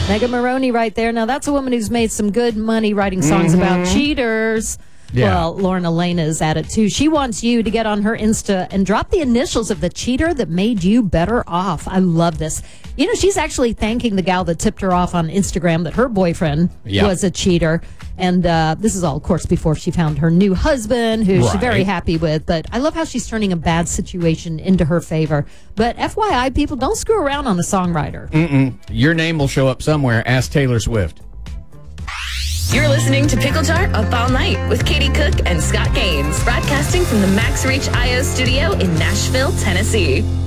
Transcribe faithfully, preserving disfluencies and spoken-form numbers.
Megan Maroney right there. Now, that's a woman who's made some good money writing songs mm-hmm. about cheaters. Yeah. Well, Lauren Elena is at it, too. She wants you to get on her Insta and drop the initials of the cheater that made you better off. I love this. You know, she's actually thanking the gal that tipped her off on Instagram that her boyfriend yep. was a cheater. And uh, this is all, of course, before she found her new husband, who right. she's very happy with. But I love how she's turning a bad situation into her favor. But F Y I, people, don't screw around on a songwriter. Mm-mm. Your name will show up somewhere. Ask Taylor Swift. You're listening to Pickle Jar Up All Night with Katie Cook and Scott Gaines, broadcasting from the Max Reach I O studio in Nashville, Tennessee.